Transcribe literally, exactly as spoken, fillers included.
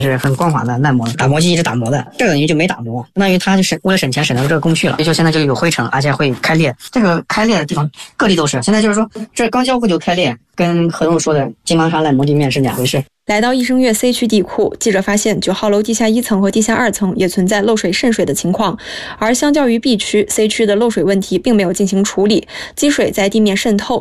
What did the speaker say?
是很光滑的耐磨，打磨机一直打磨的，这个等于就没打磨，相当于它就省为了省钱省掉这个工序了，所以就现在就有灰尘，而且会开裂。这个开裂的地方各地都是，现在就是说这刚交付就开裂，跟何总说的金芒沙耐磨地面是两回事。 来到益生悦 C 区地库，记者发现九号楼地下一层和地下二层也存在漏水渗水的情况，而相较于 B 区 ，C 区的漏水问题并没有进行处理，积水在地面渗透。